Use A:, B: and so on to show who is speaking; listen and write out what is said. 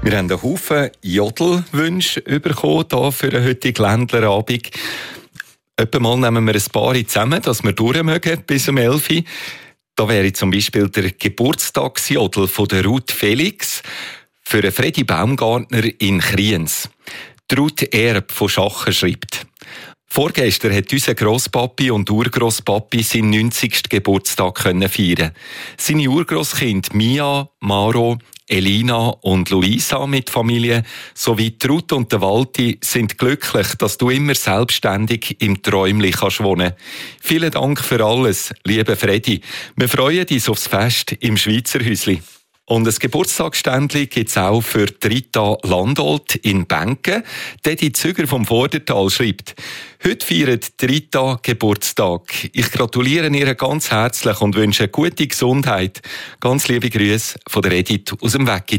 A: Wir haben einen Haufen Jodelwünsche bekommen hier für den heutigen Ländlerabend. Etwa mal nehmen wir ein paar zusammen, dass wir durch mögen bis um 11 Uhr. Da wäre zum Beispiel der Geburtstagsjodel von der Ruth Felix für den Freddy Baumgartner in Kriens. Die Ruth Erb von Schachen schreibt: Vorgestern hat unser Grosspapi und Urgrosspapi seinen 90. Geburtstag feiern. Seine Urgrosskinder Mia, Maro, Elina und Luisa mit Familie sowie die Ruth und der Walti sind glücklich, dass du immer selbstständig im Träumli kannst wohnen. Vielen Dank für alles, lieber Freddy. Wir freuen uns aufs Fest im Schweizer Häusli. Und ein Geburtstagsständchen gibt es auch für Rita Landolt in Benken. Die Züger vom Vordertal schreibt: Heute feiert Rita Geburtstag. Ich gratuliere ihr ganz herzlich und wünsche gute Gesundheit. Ganz liebe Grüße von der Edith aus dem Weggi.